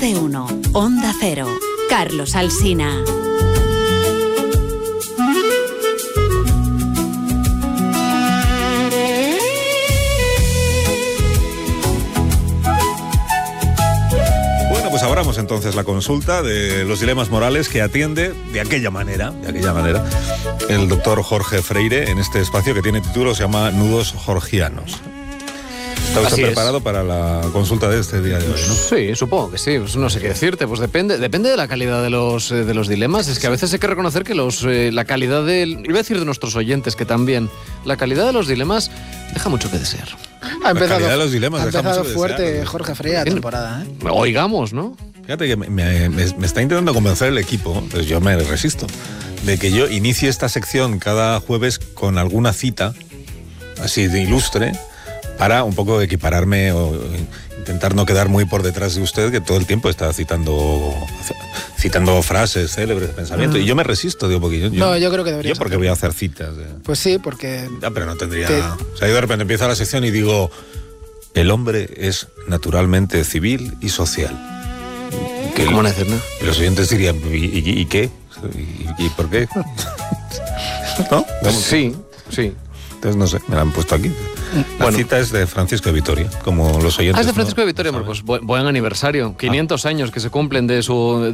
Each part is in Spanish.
de uno. Onda Cero. Carlos Alsina. Pues abramos entonces la consulta de los dilemas morales que atiende de aquella manera, el doctor Jorge Freire en este espacio que tiene título, se llama Nudos Jorgianos. ¿Está usted preparado para la consulta de este día de hoy, no? Sí, supongo que sí. Pues no sé qué decirte. Pues depende de la calidad de los dilemas. Es que a veces hay que reconocer que la calidad iba a decir de nuestros oyentes, que también la calidad de los dilemas deja mucho que desear. Ha empezado, los dilemas, ha empezado fuerte desear. Jorge Freire la temporada, ¿eh? Oigamos, ¿no? Fíjate que me está intentando convencer el equipo, pues yo me resisto, de que yo inicie esta sección cada jueves con alguna cita, así de ilustre, para un poco equipararme o intentar no quedar muy por detrás de usted, que todo el tiempo está citando frases célebres de pensamiento. Y yo me resisto, digo, porque yo creo que debería. Yo porque voy a hacer citas. Pues sí, porque... pero no tendría... O sea, yo de repente empiezo la sección y digo, el hombre es naturalmente civil y social. ¿Cómo decir, no? Y los oyentes dirían, ¿y qué? ¿Y por qué? ¿No? Sí. Entonces, no sé, me la han puesto aquí. La cita es de Francisco de Vitoria, como los oyentes. Es de Francisco de Vitoria, pues buen aniversario. 500 años que se cumplen de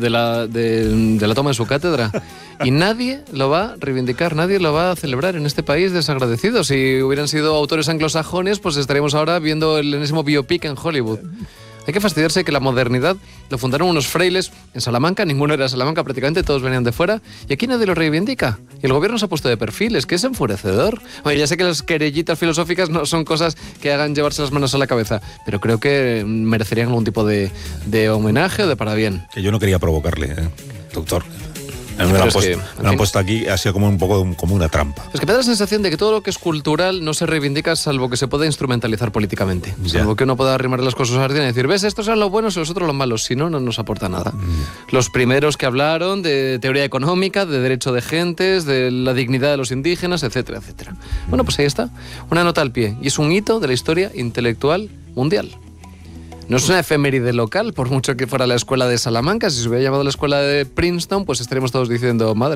la toma de su cátedra. Y nadie lo va a reivindicar, nadie lo va a celebrar en este país desagradecido. Si hubieran sido autores anglosajones, pues estaríamos ahora viendo el enésimo biopic en Hollywood. Hay que fastidiarse que la modernidad lo fundaron unos frailes en Salamanca, ninguno era de Salamanca, prácticamente todos venían de fuera, y aquí nadie lo reivindica. Y el gobierno se ha puesto de perfiles, que es enfurecedor. Oye, ya sé que las querellitas filosóficas no son cosas que hagan llevarse las manos a la cabeza, pero creo que merecerían algún tipo de homenaje o de parabién. Que yo no quería provocarle, doctor. Me lo han puesto aquí, ha sido como un poco como una trampa. Es que me da la sensación de que todo lo que es cultural no se reivindica salvo que se pueda instrumentalizar políticamente. Salvo que uno pueda arrimar las cosas a la y decir, ¿ves? Estos son los buenos y los otros los malos. Si no, no nos aporta nada. Los primeros que hablaron de teoría económica, de derecho de gentes, de la dignidad de los indígenas, etcétera, etcétera. Bueno, pues ahí está. Una nota al pie. Y es un hito de la historia intelectual mundial. No es una efeméride local, por mucho que fuera la escuela de Salamanca. Si se hubiera llamado la escuela de Princeton, pues estaríamos todos diciendo, madre